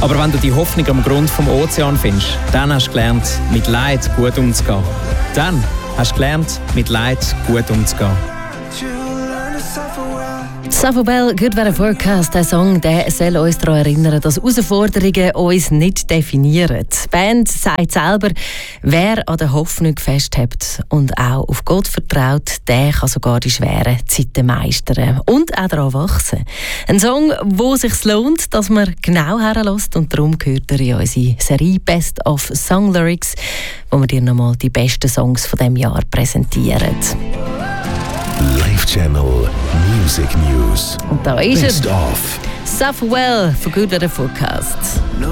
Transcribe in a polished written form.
Aber wenn du die Hoffnung am Grund vom Ozean findest, dann hast du gelernt, mit Leid gut umzugehen. Dann hast du gelernt, mit Leid gut umzugehen. Suffer Bell, Good Weather Forecast, der Song, der soll uns daran erinnern, dass Herausforderungen uns nicht definieren. Die Band sagt selber, wer an der Hoffnung festhält und auch auf Gott vertraut, der kann sogar die schweren Zeiten meistern und auch daran wachsen. Ein Song, wo es sich lohnt, dass man genau herlässt, und darum gehört er in unsere Serie Best of Song Lyrics, wo wir dir nochmal die besten Songs von diesem Jahr präsentieren. Live Channel Music News. Und da ist Best er. of. Suffer Well für Good Weather Forecast.